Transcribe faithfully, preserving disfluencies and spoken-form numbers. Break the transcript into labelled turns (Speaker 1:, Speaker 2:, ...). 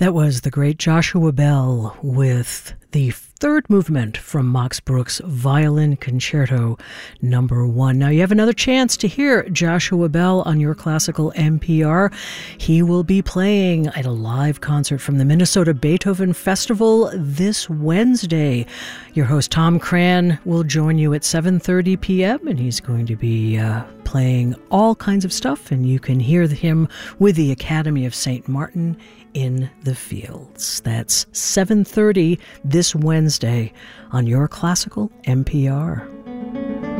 Speaker 1: That was the great Joshua Bell with the third movement from Max Bruch's Violin Concerto Number One. Now you have another chance to hear Joshua Bell on Your Classical N P R. He will be playing at a live concert from the Minnesota Beethoven Festival this Wednesday. Your host Tom Cran will join you at seven thirty p.m. and he's going to be uh, playing all kinds of stuff, and you can hear him with the Academy of Saint Martin in the Fields. That's seven thirty this Wednesday on Your Classical N P R.